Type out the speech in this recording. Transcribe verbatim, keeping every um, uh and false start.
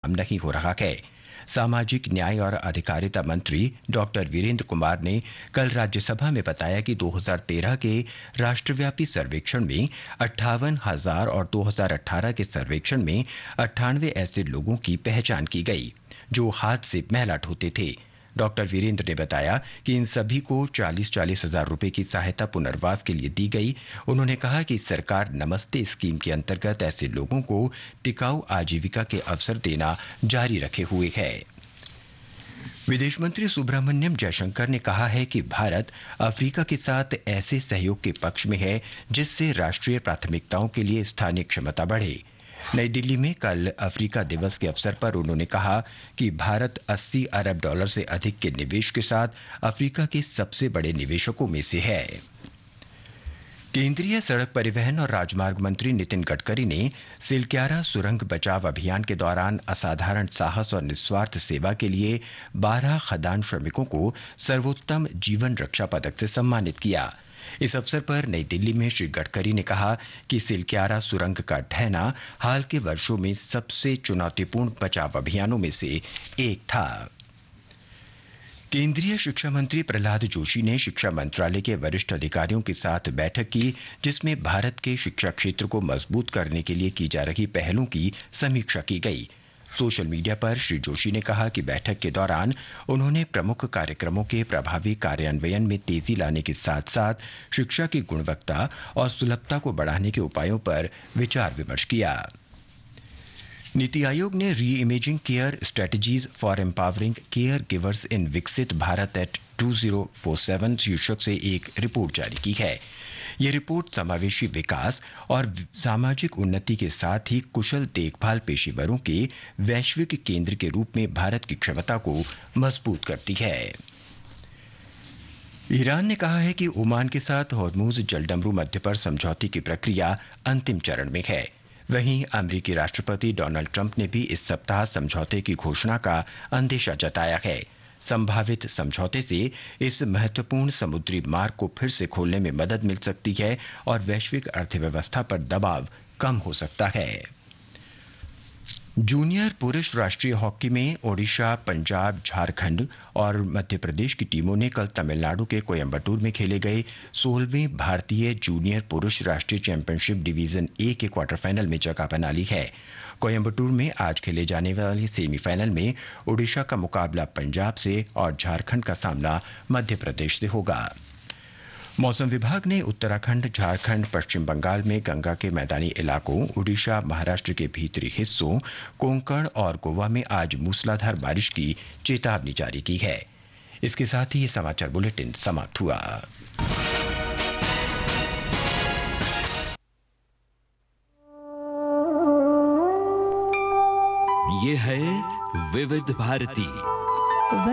काम नहीं हो रहा है। सामाजिक न्याय और अधिकारिता मंत्री डॉक्टर वीरेंद्र कुमार ने कल राज्यसभा में बताया कि दो हज़ार तेरह के राष्ट्रव्यापी सर्वेक्षण में अट्ठावन हजार और दो हज़ार अठारह के सर्वेक्षण में अट्ठानवे ऐसे लोगों की पहचान की गई जो हाथ से महिला ढोते थे। डॉक्टर वीरेंद्र ने बताया कि इन सभी को चालीस चालीस हजार रुपए की सहायता पुनर्वास के लिए दी गई। उन्होंने कहा कि सरकार नमस्ते स्कीम के अंतर्गत ऐसे लोगों को टिकाऊ आजीविका के अवसर देना जारी रखे हुए है। विदेश मंत्री सुब्रमण्यम जयशंकर ने कहा है कि भारत अफ्रीका के साथ ऐसे सहयोग के पक्ष में है जिससे राष्ट्रीय प्राथमिकताओं के लिए स्थानीय क्षमता बढ़े। नई दिल्ली में कल अफ्रीका दिवस के अवसर पर उन्होंने कहा कि भारत अस्सी अरब डॉलर से अधिक के निवेश के साथ अफ्रीका के सबसे बड़े निवेशकों में से है। केंद्रीय सड़क परिवहन और राजमार्ग मंत्री नितिन गडकरी ने सिलक्यारा सुरंग बचाव अभियान के दौरान असाधारण साहस और निस्वार्थ सेवा के लिए बारह खदान श्रमिकों को सर्वोत्तम जीवन रक्षा पदक से सम्मानित किया। इस अवसर पर नई दिल्ली में श्री गडकरी ने कहा कि सिलक्यारा सुरंग का ढहना हाल के वर्षों में सबसे चुनौतीपूर्ण बचाव अभियानों में से एक था। केंद्रीय शिक्षा मंत्री प्रहलाद जोशी ने शिक्षा मंत्रालय के वरिष्ठ अधिकारियों के साथ बैठक की जिसमें भारत के शिक्षा क्षेत्र को मजबूत करने के लिए की जा रही पहलों की समीक्षा की गई। सोशल मीडिया पर श्री जोशी ने कहा कि बैठक के दौरान उन्होंने प्रमुख कार्यक्रमों के प्रभावी कार्यान्वयन में तेजी लाने के साथ साथ शिक्षा की गुणवत्ता और सुलभता को बढ़ाने के उपायों पर विचार विमर्श किया। नीति आयोग ने री imaging care strategies for empowering care givers इन विकसित भारत एट दो हज़ार सैंतालीस शीर्षक से एक रिपोर्ट जारी की है। ये रिपोर्ट समावेशी विकास और सामाजिक उन्नति के साथ ही कुशल देखभाल पेशेवरों के वैश्विक केंद्र के रूप में भारत की क्षमता को मजबूत करती है। ईरान ने कहा है कि ओमान के साथ हॉर्मुज जलडमरू मध्य पर समझौते की प्रक्रिया अंतिम चरण में है। वहीं अमेरिकी राष्ट्रपति डोनाल्ड ट्रंप ने भी इस सप्ताह समझौते की घोषणा का अंदेशा जताया है। संभावित समझौते से इस महत्वपूर्ण समुद्री मार्ग को फिर से खोलने में मदद मिल सकती है और वैश्विक अर्थव्यवस्था पर दबाव कम हो सकता है। जूनियर पुरुष राष्ट्रीय हॉकी में ओडिशा, पंजाब, झारखंड और मध्य प्रदेश की टीमों ने कल तमिलनाडु के कोयम्बटूर में खेले गए सोलहवीं भारतीय जूनियर पुरुष राष्ट्रीय चैंपियनशिप डिवीजन ए के क्वार्टर फाइनल में जगह बना ली है। कोयम्बटूर में आज खेले जाने वाले सेमीफाइनल में ओडिशा का मुकाबला पंजाब से और झारखंड का सामना मध्य प्रदेश से होगा। मौसम विभाग ने उत्तराखंड, झारखंड, पश्चिम बंगाल में गंगा के मैदानी इलाकों, ओडिशा, महाराष्ट्र के भीतरी हिस्सों, कोंकण और गोवा में आज मूसलाधार बारिश की चेतावनी जारी की है। इसके साथ ही ये समाचार बुलेटिन समाप्त हुआ। ये है विविध भारती